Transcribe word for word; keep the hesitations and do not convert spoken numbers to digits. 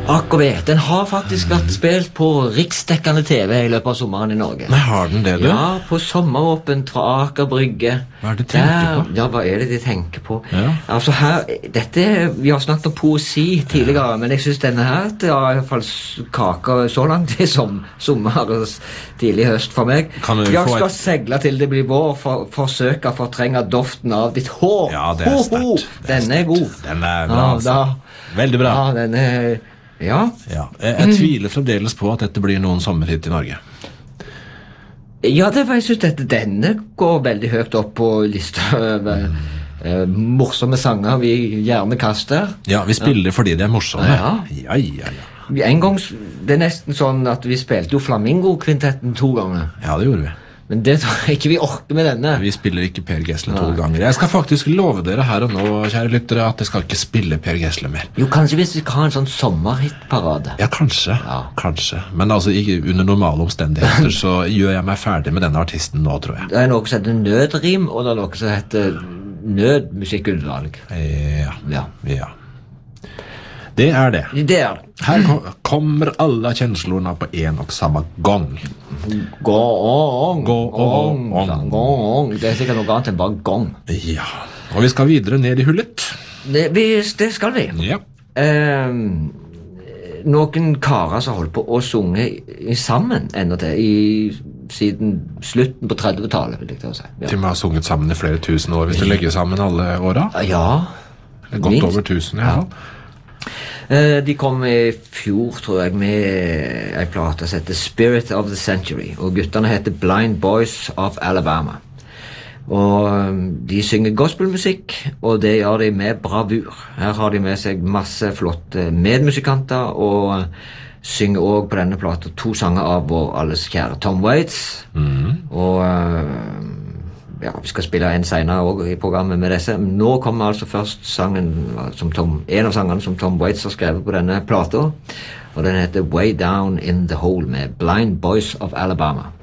Akkurat, den har faktisk vært spilt på riksdekkende T V i løpet av sommeren i Norge. Nei, har den det, du? Ja, på sommeråpent fra Aker Brygge. Hva er det de tenker Der, på? ja, hva er det de tenker på? Ja. Altså her, dette, vi har snakket om poesi tidligere, men jeg synes denne her, det er i hvert fall s- kaka så langt i som sommer og s- tidlig høst for meg. Kan du Jeg få skal et- segle til det blir vår, for, forsøke å fortrenge doften av ditt hår. Ja, det er Ho, ho. sterkt. Det er Denne er sterkt. god. Den er bra, Ja, altså. da- Veldig bra. Ja, den er... Ja. Ja, jeg, jeg tviler fremdeles på at dette blir noen sommerhit i Norge. Ja, det var, jeg synes dette, denne går veldig høyt opp på lista over eh, morsomme sanger vi gjerne kaster. Ja, vi spiller fordi de er morsomme. Ja. Ja, ja, ja. Vi- En gang, s- det er nesten sånn at vi spilte jo Flamingo-kvintetten to ganger. Ja, det gjorde vi. Men det tror jeg ikke vi orker med denne. Vi spiller ikke Per Gessle to ganger. Jeg skal faktisk love dere her og nå, kjære lyttere, at jeg skal ikke spille Per Gessle mer. Jo, kanskje hvis vi skal ha en sånn sommerhitparade. Ja, kanskje. Ja. Kanskje. Men altså, ikke under normale omstendigheter så gjør jeg meg ferdig med denne artisten nå, tror jeg. Det er noe som heter nødrim, og det er noe som heter nødmusikkutvalg. Ja. Ja. Ja. Det er det. Det er det. Her ko- kommer alle känslorna på en og samme gang. Gong, Gå- gong, gong. gong. Det er sikkert noe annet enn bare gong. Ja. Og vi skal videre ned i hullet. Det, vi, det skal vi. Ja. Ehm, noen karer som holdt på å sunge i, sammen enda til, i, siden slutten på trettitallet, vil jeg til å si. Ja. Til og med har sunget sammen i flere tusen år, hvis du legger sammen alle åra. Ja. Godt Minst. over tusen, i hvert fall. Eh, De kom i fjor, tror jeg, med en plate som heter Spirit of the Century, og gutterne heter Blind Boys of Alabama. Og um, de synger gospelmusikk, og det gjør de med bravur. Her har de med seg masse flotte medmusikanter, og uh, synger også på denne plata to sanger av vår alles kjære Tom Waits. Og uh, ja, vi skal spille en senere også i programmet med disse. Nå kommer altså først sangen, som Tom, en av sangene som Tom Waits har skrevet på denne plata, og den heter Way Down in the Hole med Blind Boys of Alabama.